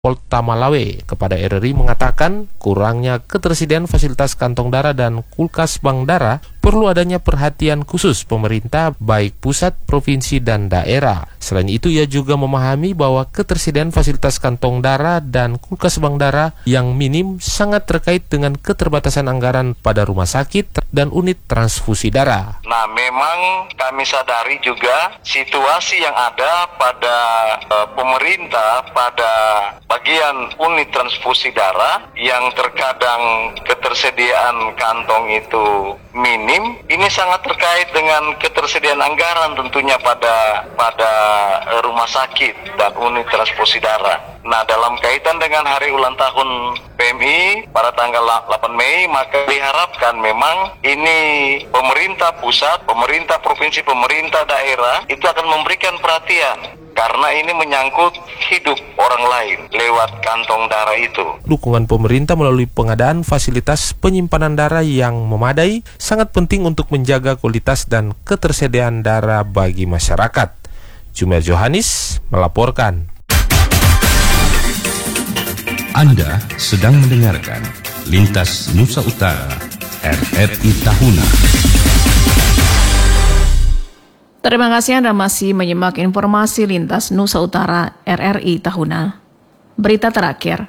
Polta Malawi kepada RRI mengatakan kurangnya ketersediaan fasilitas kantong darah dan kulkas bank darah perlu adanya perhatian khusus pemerintah baik pusat, provinsi, dan daerah. Selain itu, ia juga memahami bahwa ketersediaan fasilitas kantong darah dan kulkas bank darah yang minim sangat terkait dengan keterbatasan anggaran pada rumah sakit dan unit transfusi darah. Nah, memang kami sadari juga situasi yang ada pada pemerintah pada bagian unit transfusi darah yang terkadang ketersediaan kantong itu minim. Ini sangat terkait dengan ketersediaan anggaran tentunya pada rumah sakit dan unit transfusi darah. Nah, dalam kaitan dengan hari ulang tahun PMI pada tanggal 8 Mei, maka diharapkan memang ini pemerintah pusat, pemerintah provinsi, pemerintah daerah itu akan memberikan perhatian. Karena ini menyangkut hidup orang lain lewat kantong darah itu. Dukungan pemerintah melalui pengadaan fasilitas penyimpanan darah yang memadai sangat penting untuk menjaga kualitas dan ketersediaan darah bagi masyarakat. Jumer Johanis melaporkan. Anda sedang mendengarkan Lintas Nusa Utara RRI Tahuna. Terima kasih Anda masih menyimak informasi Lintas Nusa Utara RRI Tahuna. Berita terakhir.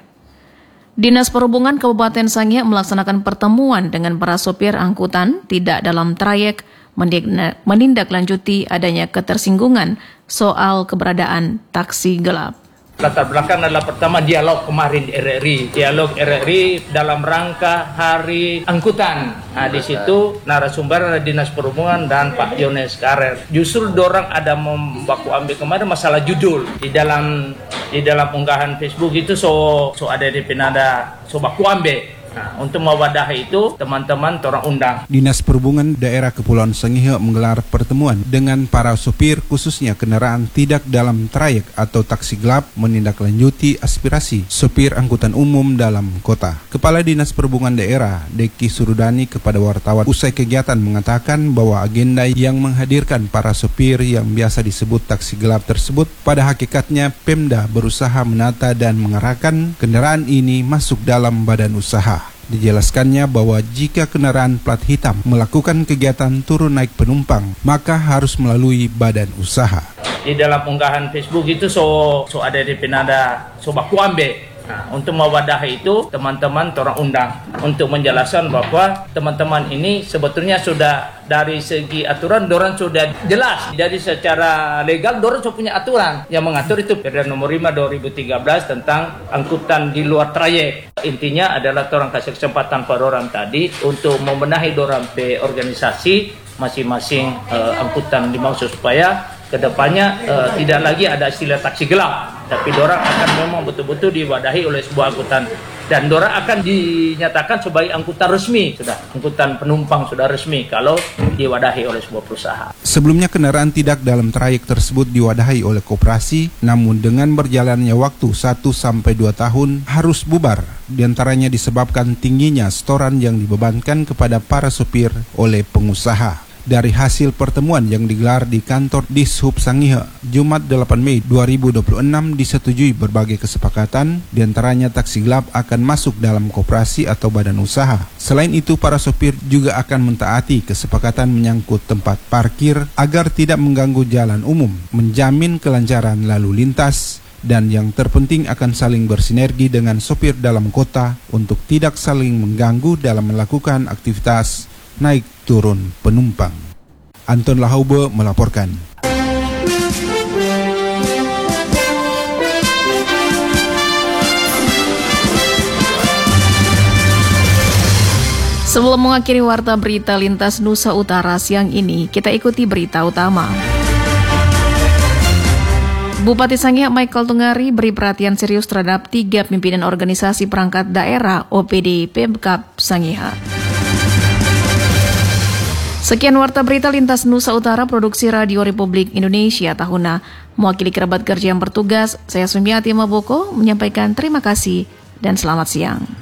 Dinas Perhubungan Kabupaten Sangihe melaksanakan pertemuan dengan para sopir angkutan tidak dalam trayek menindaklanjuti adanya ketersinggungan soal keberadaan taksi gelap. Latar belakang adalah pertama dialog kemarin di RRI. Dialog RRI dalam rangka Hari Angkutan. Nah, di situ narasumber adalah Dinas Perhubungan dan Pak Jones Karer. Justru dorang ada membaku ambil kemarin masalah judul. Di dalam unggahan Facebook itu so ada di penada so baku ambil. Nah, untuk mewadahi itu, teman-teman orang undang. Dinas Perhubungan Daerah Kepulauan Sangihe menggelar pertemuan dengan para sopir khususnya kendaraan tidak dalam trayek atau taksi gelap menindaklanjuti aspirasi sopir angkutan umum dalam kota. Kepala Dinas Perhubungan Daerah, Deki Surudani kepada wartawan usai kegiatan mengatakan bahwa agenda yang menghadirkan para sopir yang biasa disebut taksi gelap tersebut pada hakikatnya Pemda berusaha menata dan mengarahkan kendaraan ini masuk dalam badan usaha. Dijelaskannya bahwa jika kendaraan plat hitam melakukan kegiatan turun naik penumpang, maka harus melalui badan usaha. Di dalam unggahan Facebook itu so ada di penada so baku ambil. Nah, untuk mewadahi itu, teman-teman orang undang untuk menjelaskan bahwa teman-teman ini sebetulnya sudah dari segi aturan dorang sudah jelas. Jadi secara legal dorang sudah punya aturan yang mengatur itu Perda Nomor 5 2013 tentang angkutan di luar trayek. Intinya adalah orang kasih kesempatan pada orang tadi untuk membenahi dorang pe organisasi masing-masing angkutan dimaksud supaya kedepannya tidak lagi ada istilah taksi gelap, tapi dorang akan memang betul-betul diwadahi oleh sebuah angkutan dan dorang akan dinyatakan sebagai angkutan resmi, sudah angkutan penumpang sudah resmi kalau diwadahi oleh sebuah perusahaan. Sebelumnya kendaraan tidak dalam trayek tersebut diwadahi oleh koperasi, namun dengan berjalannya waktu 1-2 tahun harus bubar, diantaranya disebabkan tingginya setoran yang dibebankan kepada para sopir oleh pengusaha. Dari hasil pertemuan yang digelar di kantor Dishub Sangihe, Jumat 8 Mei 2026 disetujui berbagai kesepakatan, diantaranya taksi gelap akan masuk dalam koperasi atau badan usaha. Selain itu, para sopir juga akan mentaati kesepakatan menyangkut tempat parkir agar tidak mengganggu jalan umum, menjamin kelancaran lalu lintas, dan yang terpenting akan saling bersinergi dengan sopir dalam kota untuk tidak saling mengganggu dalam melakukan aktivitas naik turun penumpang. Anton Lahaube melaporkan. Sebelum mengakhiri warta berita Lintas Nusa Utara siang ini, kita ikuti berita utama. Bupati Sangihe Michael Tungari beri perhatian serius terhadap 3 pimpinan organisasi perangkat daerah OPD Pemkab Sangihe. Sekian warta berita Lintas Nusa Utara Produksi Radio Republik Indonesia Tahuna. Mewakili kerabat kerja yang bertugas, saya Sumiati Maboko menyampaikan terima kasih dan selamat siang.